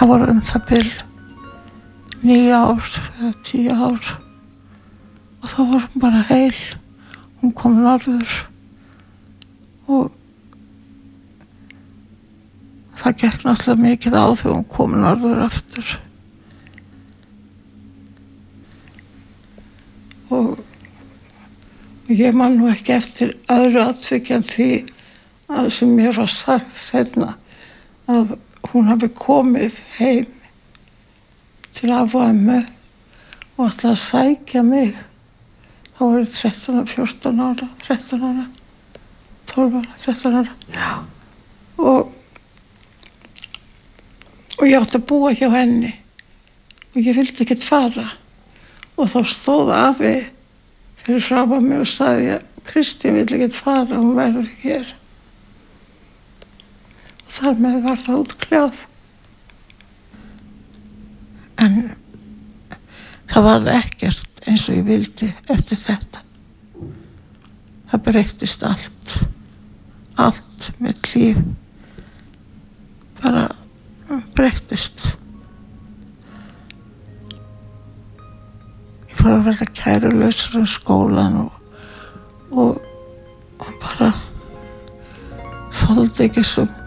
Það voru það bil 9 ár eða 10 ár og þá var hún bara heil. Hún kom norður og það gekk náttúrulega mikið á þegar hún kom norður aftur. Og ég man nú ekki eftir öðru atviki en því að sem mér var sagt seinna að hún hafi komið heim til afa og ömmu og ætlaði að sækja mig. Það voru 13, 14 ára, 13 ára, 12 ára, 13 ára. Já. Og ég átti að búa hjá henni og ég vildi ekkert fara. Og þá stóð afi fyrir framan mig og sagði að Kristín vill ekkert fara, hún verður hér. Og þar með var það útkljáð. En það var ekkert eins og ég vildi eftir þetta. Það breyttist allt. Allt mitt líf bara breyttist. Ég fór að verða kærulausur um skólan og bara þoldi ekki svo